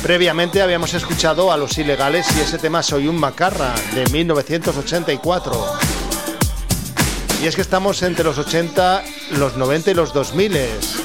Previamente habíamos escuchado a Los Ilegales y ese tema Soy un macarra, de 1984. Y es que estamos entre los 80, los 90 y los 2000.